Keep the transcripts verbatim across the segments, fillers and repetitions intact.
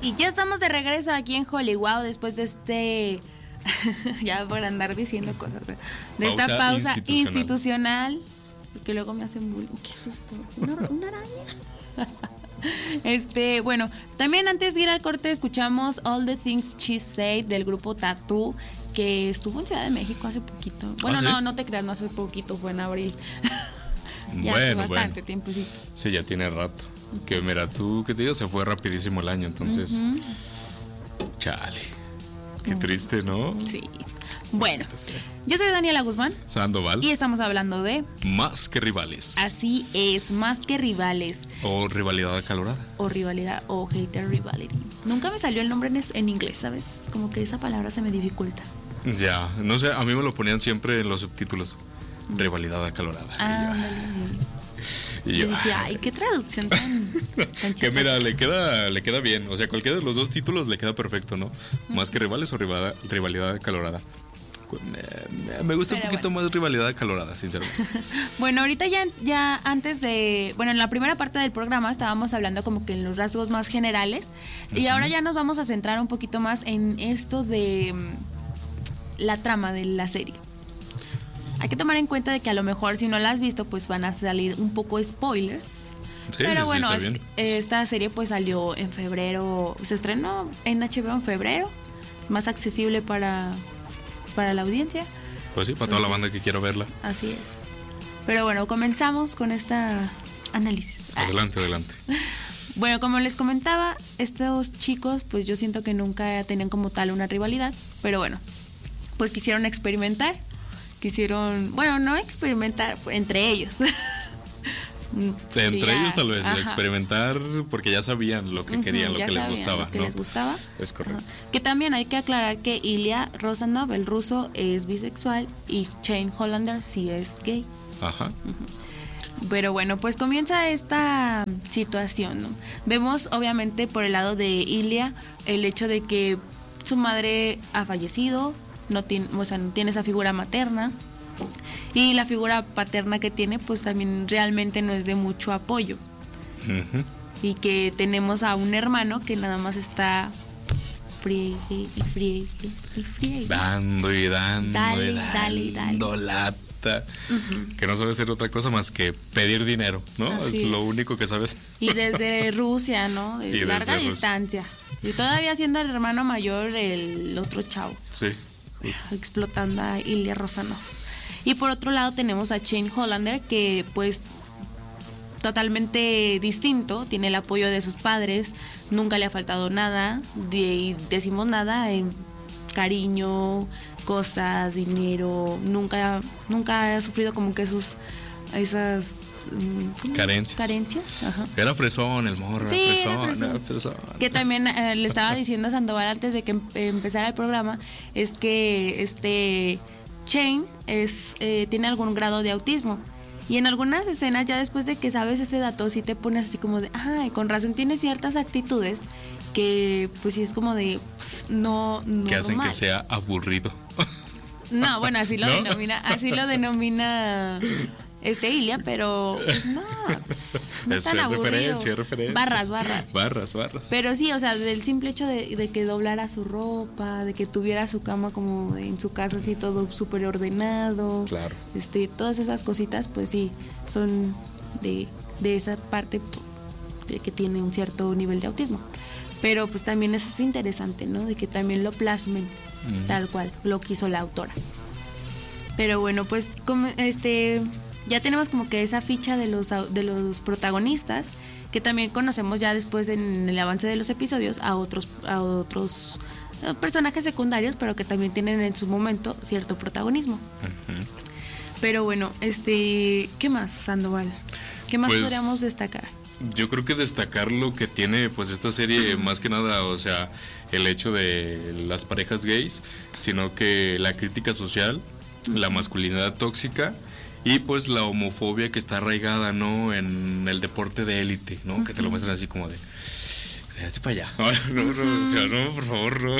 Y ya estamos de regreso aquí en Hollywood después de este... ya por andar diciendo cosas. De pausa esta pausa institucional. institucional. Porque luego me hacen bullying. ¿Qué es esto? ¿Una, una araña? Este, bueno, también antes de ir al corte escuchamos All the Things She Said del grupo Tattoo, que estuvo en Ciudad de México hace poquito. Bueno, ¿Ah, sí? no, no te creas, no hace poquito, fue en abril. ya bueno, hace bastante bueno. tiempecito. Sí, ya tiene rato. Que mira, tú, que te digo, se fue rapidísimo el año, entonces. Uh-huh. Chale. Qué uh-huh. triste, ¿no? Sí. Bueno, yo soy Daniela Guzmán Sandoval y estamos hablando de Más que Rivales. Así es, Más que Rivales. O Rivalidad Acalorada. O rivalidad, o hater rivalry. Nunca me salió el nombre en, en inglés, ¿sabes? Como que esa palabra se me dificulta. Ya, no sé, a mí me lo ponían siempre en los subtítulos. Mm. Rivalidad Acalorada. Ah, y yo, y yo dije, ay, qué traducción tan, tan que mira, le queda, le queda bien. O sea, cualquiera de los dos títulos le queda perfecto, ¿no? Mm. Más que Rivales o rivalidad, rivalidad Acalorada. Me, me gusta Pero un poquito bueno. más rivalidad acalorada, sinceramente. Bueno, ahorita ya, ya antes de, bueno, en la primera parte del programa estábamos hablando como que en los rasgos más generales, uh-huh. y ahora ya nos vamos a centrar un poquito más en esto de la trama de la serie. Hay que tomar en cuenta de que a lo mejor si no la has visto, pues van a salir un poco spoilers. Sí, Pero sí, bueno, sí, es, esta serie pues salió en febrero, se estrenó en H B O en febrero, más accesible para... para la audiencia. Pues sí, para Entonces, toda la banda que quiera verla. Así es. Pero bueno, comenzamos con esta análisis. Adelante, adelante. Bueno, como les comentaba, estos chicos, pues yo siento que nunca tenían como tal una rivalidad, pero bueno, pues quisieron experimentar, quisieron, bueno, no experimentar entre ellos. Entre ya, ellos tal vez, ajá. experimentar porque ya sabían lo que uh-huh, querían, lo que les gustaba. Lo que ¿no? les gustaba. Es correcto. Uh-huh. Que también hay que aclarar que Ilya Rosanov, el ruso, es bisexual y Shane Hollander sí es gay. Ajá. Uh-huh. Pero bueno, pues comienza esta situación, ¿no? Vemos obviamente por el lado de Ilya el hecho de que su madre ha fallecido, no tiene, o sea, no tiene esa figura materna. Y la figura paterna que tiene, pues también realmente no es de mucho apoyo. Uh-huh. Y que tenemos a un hermano que nada más está friegue y friegue y friegue. Dando y dando dale, y dale, dando dale. lata. Uh-huh. Que no sabe hacer otra cosa más que pedir dinero, ¿no? Así es, es lo único que sabes. Y desde Rusia, ¿no? De larga distancia. Rusia. Y todavía siendo el hermano mayor el otro chavo. Sí. Justo. Explotando a Ilya Rosanov. Y por otro lado tenemos a Shane Hollander, que pues totalmente distinto, tiene el apoyo de sus padres, nunca le ha faltado nada, de, decimos nada, en cariño, cosas, dinero, nunca, nunca ha sufrido como que sus esas carencias. carencias. Ajá. Era fresón el morro, sí, fresón, era fresón. Era fresón. Que también eh, le estaba diciendo a Sandoval antes de que em- empezara el programa, es que este Shane es, eh, tiene algún grado de autismo. Y en algunas escenas, ya después de que sabes ese dato, sí te pones así como de, ay, con razón tiene ciertas actitudes que, pues sí es como de, pues, no, no. Que hacen normal. que sea aburrido. No, bueno, así lo ¿No? denomina, así lo denomina este Ilya, pero pues no, pues, no es tan aburrido. Referencia, referencia. Barras, barras. Barras, barras. Pero sí, o sea, del simple hecho de, de que doblara su ropa, de que tuviera su cama como en su casa así todo súper ordenado. Claro. Este, todas esas cositas, pues sí, son de, de esa parte de que tiene un cierto nivel de autismo. Pero pues también eso es interesante, ¿no? De que también lo plasmen mm. tal cual lo quiso la autora. Pero bueno, pues como este ya tenemos como que esa ficha de los de los protagonistas, que también conocemos ya después en el avance de los episodios a otros a otros personajes secundarios, pero que también tienen en su momento cierto protagonismo. Uh-huh. Pero bueno, este, ¿qué más, Sandoval? ¿Qué más pues, podríamos destacar? Yo creo que destacar lo que tiene pues esta serie, uh-huh. más que nada, o sea, el hecho de las parejas gays, sino que la crítica social, uh-huh. la masculinidad tóxica y pues la homofobia que está arraigada, ¿no? En el deporte de élite, ¿no? Uh-huh. Que te lo muestran así como de, déjate para allá. No, no, no, o sea, no, por favor, no.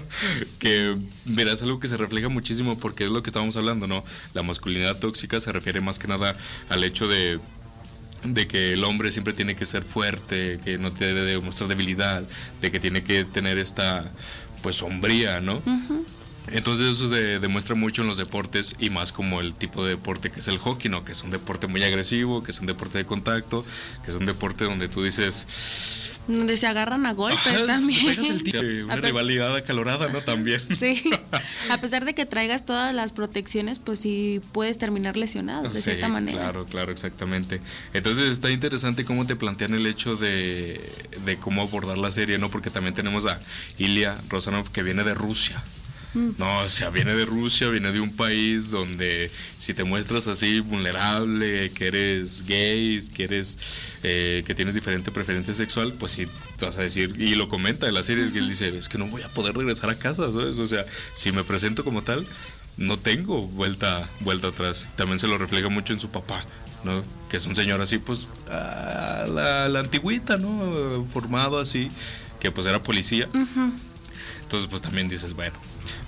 Que verás algo que se refleja muchísimo porque es lo que estábamos hablando, ¿no? La masculinidad tóxica se refiere más que nada al hecho de de que el hombre siempre tiene que ser fuerte, que no debe de mostrar debilidad, de que tiene que tener esta pues sombría, ¿no? Uh-huh. Entonces eso se demuestra mucho en los deportes y más como el tipo de deporte que es el hockey, ¿no? Que es un deporte muy agresivo, que es un deporte de contacto, que es un deporte donde tú dices... Donde se agarran a golpes. Ajá, también. El tiro, una rivalidad acalorada, ¿no? También. Sí, a pesar de que traigas todas las protecciones, pues sí puedes terminar lesionado de sí, cierta manera. Claro, claro, exactamente. Entonces está interesante cómo te plantean el hecho de, de cómo abordar la serie, ¿no? Porque también tenemos a Ilya Rozanov, que viene de Rusia. No, o sea, viene de Rusia, viene de un país donde si te muestras así vulnerable, que eres gay, que eres eh, que tienes diferente preferencia sexual, pues sí te vas a decir, y lo comenta en la serie, que él dice, es que no voy a poder regresar a casa, ¿sabes? O sea, si me presento como tal, no tengo vuelta, vuelta atrás. También se lo refleja mucho en su papá, ¿no? Que es un señor así, pues, a la, la antigüita, ¿no? Formado así, que pues era policía. Uh-huh. Entonces, pues también dices, bueno.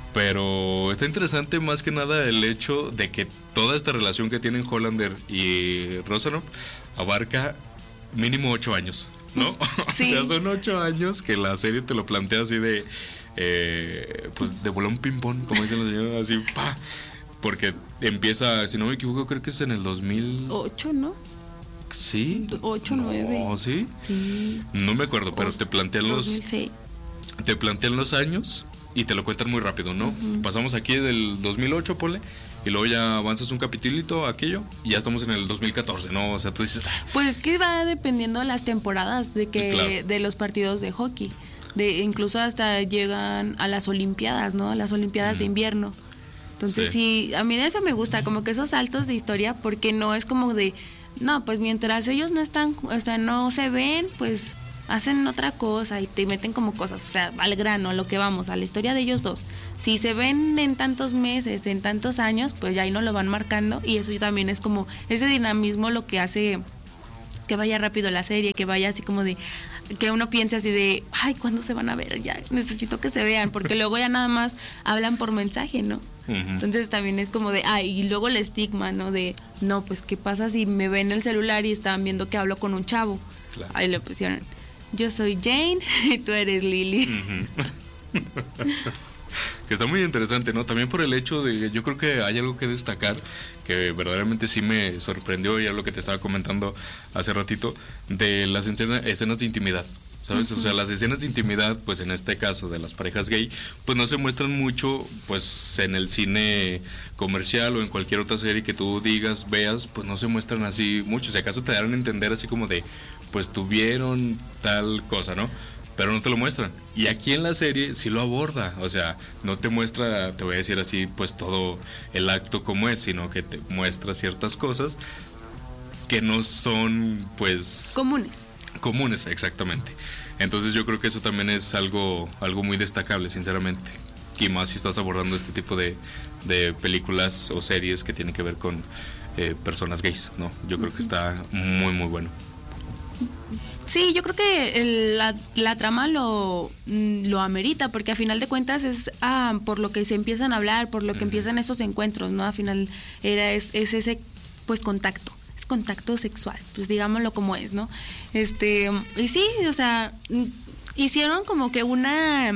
Pero está interesante más que nada el hecho de que toda esta relación que tienen Hollander y Rozanov abarca mínimo ocho años, ¿no? Sí. O sea, son ocho años que la serie te lo plantea así de, eh, pues de bolón ping-pong, como dicen los señores, así, pa. Porque empieza, si no me equivoco, creo que es en el dos mil ocho, ¿no? Sí. ocho, nueve. No, ¿sí? Sí. No me acuerdo, pero te plantean los... dos mil seis. Te plantean los años... Y te lo cuentan muy rápido, ¿no? Uh-huh. Pasamos aquí del dos mil ocho, ponle, y luego ya avanzas un capitulito, aquello, y ya estamos en el dos mil catorce, ¿no? O sea, tú dices... Ah. Pues es que va dependiendo de las temporadas de que claro. de los partidos de hockey. De, incluso hasta llegan a las Olimpiadas, ¿no? A las Olimpiadas uh-huh. de invierno. Entonces sí. sí, a mí eso me gusta, como que esos saltos de historia, porque no es como de... No, pues mientras ellos no están, o sea, no se ven, pues... hacen otra cosa y te meten como cosas, o sea, al grano, a lo que vamos, a la historia de ellos dos. Si se ven en tantos meses, en tantos años, pues ya ahí no lo van marcando, y eso también es como ese dinamismo lo que hace que vaya rápido la serie, que vaya así como de, que uno piense así de, ay, ¿cuándo se van a ver? Ya necesito que se vean, porque luego ya nada más hablan por mensaje, ¿no? Uh-huh. Entonces también es como de, ay, y luego el estigma, ¿no? De, no, pues ¿qué pasa si me ven el celular y estaban viendo que hablo con un chavo? Claro. Ahí le pusieron, yo soy Jane y tú eres Lily. Uh-huh. Que está muy interesante, ¿no? También por el hecho de, yo creo que hay algo que destacar, que verdaderamente sí me sorprendió, ya lo que te estaba comentando hace ratito, de las escenas, escenas de intimidad, ¿sabes? Uh-huh. O sea, las escenas de intimidad, pues en este caso de las parejas gay, pues no se muestran mucho, pues en el cine comercial o en cualquier otra serie que tú digas, veas, pues no se muestran así mucho. Si acaso te darán a entender así como de, pues tuvieron tal cosa, ¿no? Pero no te lo muestran. Y aquí en la serie sí lo aborda, o sea, no te muestra, te voy a decir así, pues todo el acto como es, sino que te muestra ciertas cosas que no son, pues... comunes. Comunes, exactamente. Entonces yo creo que eso también es algo, algo muy destacable, sinceramente. Y más si estás abordando este tipo de, de películas o series que tienen que ver con eh, personas gays, ¿no? Yo creo que está muy, muy bueno. Sí, yo creo que el, la, la trama lo, lo amerita, porque a final de cuentas es ah, por lo que se empiezan a hablar, por lo que uh-huh. empiezan esos encuentros, ¿no? Al final era, es, es ese pues contacto, es contacto sexual, pues digámoslo como es, ¿no? Este, y sí, o sea, hicieron como que una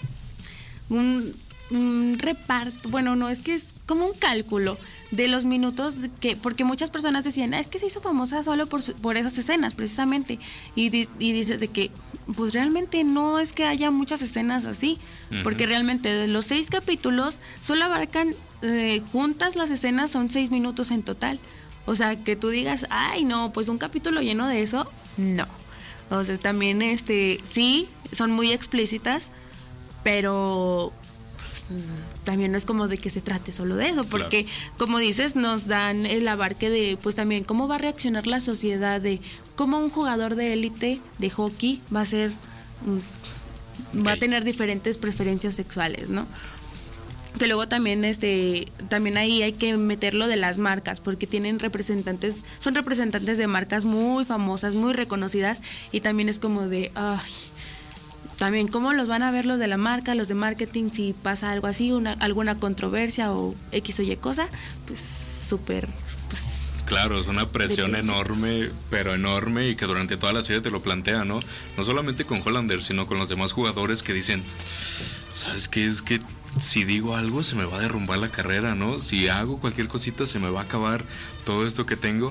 un, un reparto, bueno, no, es que es como un cálculo de los minutos que, porque muchas personas decían, ah, es que se hizo famosa solo por, por esas escenas, precisamente, y, y dices de que, pues realmente no es que haya muchas escenas así, uh-huh. porque realmente de los seis capítulos solo abarcan, eh, juntas las escenas son seis minutos en total, o sea, que tú digas, ay no, pues un capítulo lleno de eso, no, o sea, también este, sí, son muy explícitas, pero... también no es como de que se trate solo de eso, porque claro. como dices, nos dan el abarque de, pues también cómo va a reaccionar la sociedad, de cómo un jugador de élite de hockey va a ser, okay. va a tener diferentes preferencias sexuales, ¿no? Que luego también este también ahí hay que meterlo de las marcas, porque tienen representantes, son representantes de marcas muy famosas, muy reconocidas, y también es como de, ay, también cómo los van a ver los de la marca, los de marketing, si pasa algo así, una, alguna controversia o X o Y cosa, pues súper, pues Claro, es una presión enorme, pero enorme, y que durante toda la serie te lo plantea, ¿no? No solamente con Hollander, sino con los demás jugadores que dicen, ¿sabes qué? Es que si digo algo se me va a derrumbar la carrera, ¿no? Si hago cualquier cosita se me va a acabar todo esto que tengo.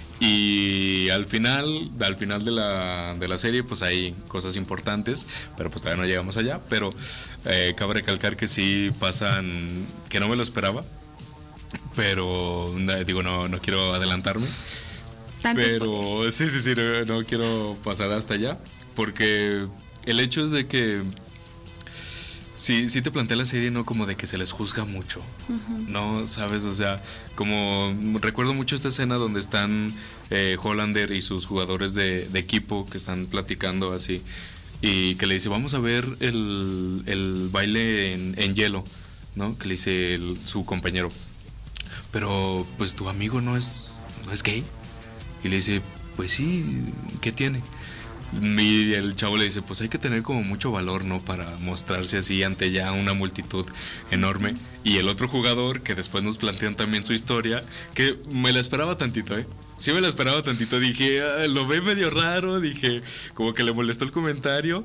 Y al final, al final de la, de la serie, pues hay cosas importantes, pero pues todavía no llegamos allá. Pero eh, cabe recalcar que sí pasan, que no me lo esperaba. Pero digo, no, no quiero adelantarme. Pero sí, sí, sí, no, no quiero pasar hasta allá. Porque el hecho es de que sí, sí te plantea la serie, ¿no? Como de que se les juzga mucho, uh-huh. ¿no? ¿Sabes? O sea, como recuerdo mucho esta escena donde están eh, Hollander y sus jugadores de, de equipo que están platicando así, y que le dice, vamos a ver el, el baile en, en hielo, ¿no? Que le dice el, su compañero. Pero pues tu amigo no es, no es gay. Y le dice, pues sí, ¿qué tiene? Y el chavo le dice, pues hay que tener como mucho valor, ¿no? Para mostrarse así ante ya una multitud enorme. Y el otro jugador, que después nos plantean también su historia, que me la esperaba tantito, ¿eh? Sí me la esperaba tantito, dije, ah, lo ve medio raro, dije, como que le molestó el comentario.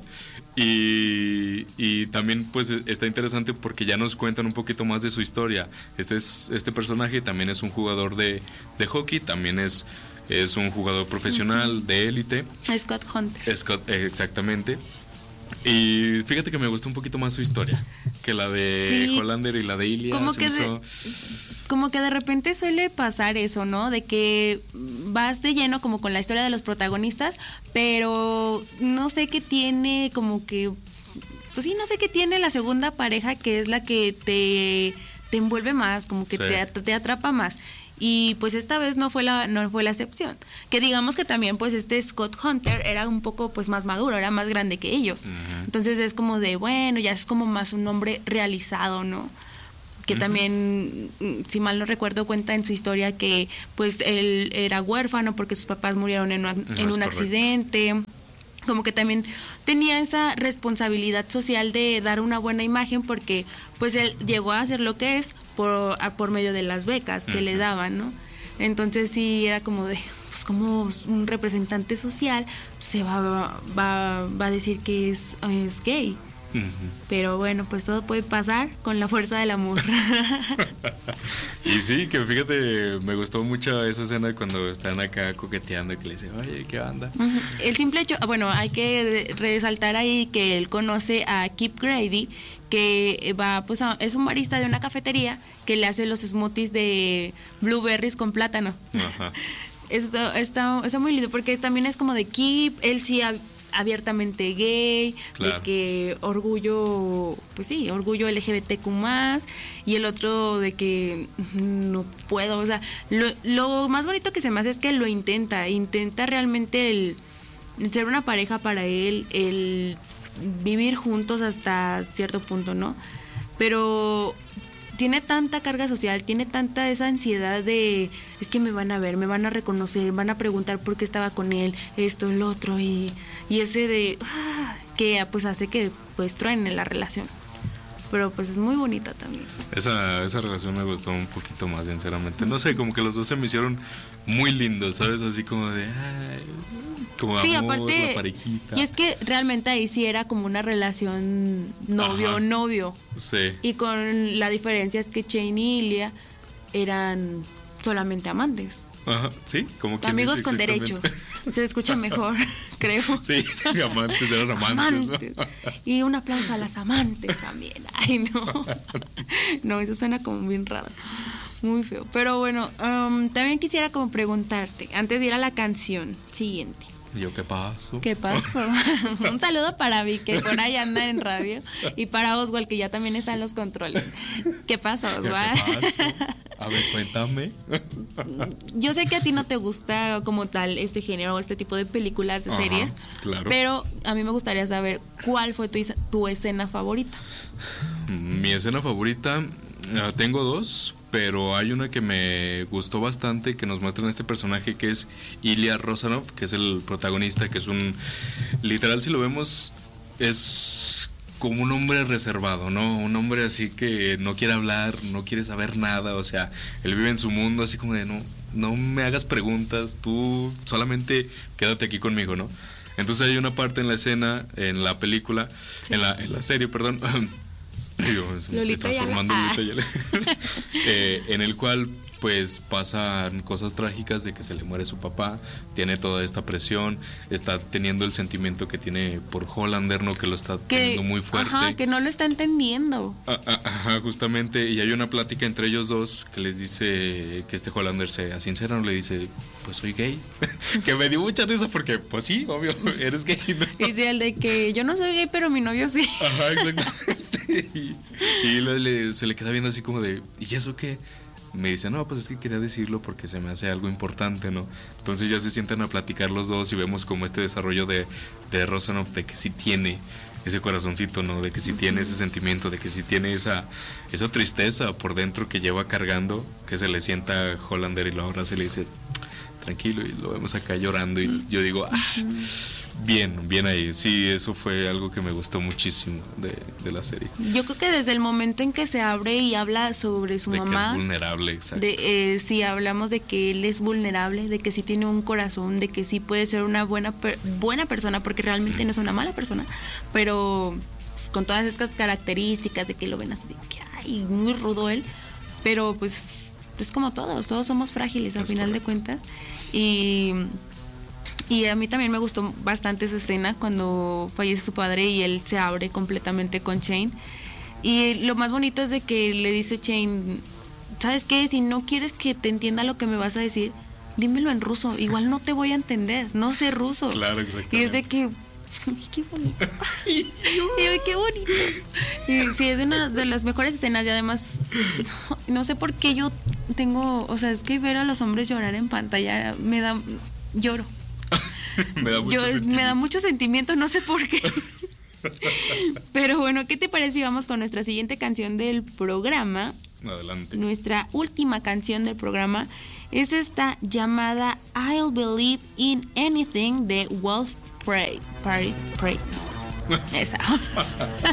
Y, y también pues está interesante porque ya nos cuentan un poquito más de su historia. Este, es, este personaje también es un jugador de, de hockey, también es... Es un jugador profesional uh-huh. de élite. Scott Hunter. Scott, eh, exactamente. Y fíjate que me gustó un poquito más su historia que la de sí. Hollander y la de Ilya. Como se que, hizo... de, como que de repente suele pasar eso, ¿no? De que vas de lleno como con la historia de los protagonistas, pero no sé qué tiene, como que... Pues sí, no sé qué tiene la segunda pareja, que es la que te, te envuelve más, como que sí. te, te atrapa más. Y pues esta vez no fue la no fue la excepción. Que digamos que también pues este Scott Hunter era un poco pues más maduro, era más grande que ellos. Uh-huh. Entonces es como de, bueno, ya es como más un hombre realizado, ¿no? Que uh-huh. también, si mal no recuerdo, cuenta en su historia que pues él era huérfano porque sus papás murieron en, una, no, en un accidente. Como que también tenía esa responsabilidad social de dar una buena imagen, porque pues él llegó a ser lo que es por, por medio de las becas que uh-huh. le daban, ¿no? Entonces sí era como de, pues como un representante social se va, va, va a decir que es, es gay. Uh-huh. Pero bueno, pues todo puede pasar con la fuerza del amor. Y sí, que fíjate, me gustó mucho esa escena cuando están acá coqueteando y que le dicen, oye, ¿qué onda? Uh-huh. El simple hecho, bueno, hay que resaltar ahí que él conoce a Kip Grady, que va, pues a, es un barista de una cafetería que le hace los smoothies de blueberries con plátano. Ajá. Esto está, está muy lindo porque también es como de Kip, él sí ha, abiertamente gay, claro. de que orgullo, pues sí, orgullo L G B T Q más, y el otro de que no puedo, o sea, lo, lo más bonito que se me hace es que lo intenta, intenta realmente el, el ser una pareja para él, el vivir juntos hasta cierto punto, ¿no? Pero tiene tanta carga social, tiene tanta esa ansiedad de, es que me van a ver, me van a reconocer, van a preguntar por qué estaba con él, esto, el otro, y, y ese de, ah, que pues hace que pues truene la relación. Pero pues es muy bonita también. Esa, esa relación me gustó un poquito más, sinceramente. No sé, como que los dos se me hicieron muy lindos, ¿sabes? Así como de, ay, como sí, amor, aparte, la parejita. Y es que realmente ahí sí era como una relación novio-novio. Sí. Y con la diferencia es que Shane y Ilya eran solamente amantes. Ajá, sí, como que amigos con derechos. Se escucha mejor, creo. Sí, amantes, eran amantes. Amantes. ¿No? Y un aplauso a las amantes también. Ay, no. No, eso suena como bien raro. Muy feo. Pero bueno, um, también quisiera como preguntarte, antes de ir a la canción siguiente. ¿Yo qué pasó? ¿Qué pasó? Un saludo para Vi, que por ahí anda en radio, y para Oswald, que ya también está en los controles. ¿Qué pasó, Oswald? ¿Qué pasó? A ver, cuéntame. Yo sé que a ti no te gusta como tal este género o este tipo de películas, de Ajá, series, claro. Pero a mí me gustaría saber cuál fue tu, tu escena favorita. Mi escena favorita, uh, tengo dos, pero hay una que me gustó bastante, que nos muestra en este personaje que es Ilya Rozanov, que es el protagonista, que es un, literal si lo vemos, es como un hombre reservado, ¿no? Un hombre así que no quiere hablar, no quiere saber nada, o sea, él vive en su mundo así como de no, no me hagas preguntas, tú solamente quédate aquí conmigo, ¿no? Entonces hay una parte en la escena, en la película, sí. en, la, en la serie, perdón, digo, me estoy transformando en Lolita Ayala, eh, en el cual pues pasan cosas trágicas de que se le muere su papá, tiene toda esta presión, está teniendo el sentimiento que tiene por Hollander, ¿no? Que lo está que, teniendo muy fuerte. Ajá, que no lo está entendiendo. Ajá, justamente, y hay una plática entre ellos dos que les dice que este Hollander se asincera, ¿no? Le dice, pues soy gay, que me dio mucha risa porque, pues sí, obvio, eres gay, ¿no? Y el de que yo no soy gay, pero mi novio sí. Ajá, exactamente. Y, y le, le, se le queda viendo así como de, ¿y eso qué? Me dice, no, pues es que quería decirlo porque se me hace algo importante, ¿no? Entonces ya se sientan a platicar los dos y vemos como este desarrollo de, de Rozanov, de que sí tiene ese corazoncito, ¿no? De que sí tiene ese sentimiento, de que sí tiene esa, esa tristeza por dentro que lleva cargando, que se le sienta a Hollander y lo abraza y le dice, tranquilo, y lo vemos acá llorando y yo digo, ah, bien, bien ahí. Sí, eso fue algo que me gustó muchísimo de, de la serie. Yo creo que desde el momento en que se abre y habla sobre su de mamá, que es vulnerable, exacto. De, eh, si hablamos de que él es vulnerable, de que sí tiene un corazón, de que sí puede ser una buena per- buena persona, porque realmente mm. no es una mala persona, pero pues, con todas estas características de que lo ven así de que ay, muy rudo él, pero pues es como todos, todos somos frágiles al es final correcto. de cuentas. Y, y a mí también me gustó bastante esa escena cuando fallece su padre y él se abre completamente con Shane. Y lo más bonito es de que le dice Shane, ¿sabes qué? Si no quieres que te entienda lo que me vas a decir, dímelo en ruso, igual no te voy a entender, no sé ruso. Claro, exactamente. Y es de que, qué bonito. Y yo, qué bonito. Y sí, es una de las mejores escenas y además, no sé por qué yo tengo, o sea, es que ver a los hombres llorar en pantalla me da, lloro. me da mucho yo, sentimiento. Me da mucho sentimiento, no sé por qué. Pero bueno, ¿qué te parece si vamos con nuestra siguiente canción del programa? Adelante. Nuestra última canción del programa es esta llamada I'll Believe in Anything de Wolf Prey. Prey, Prey. Esa.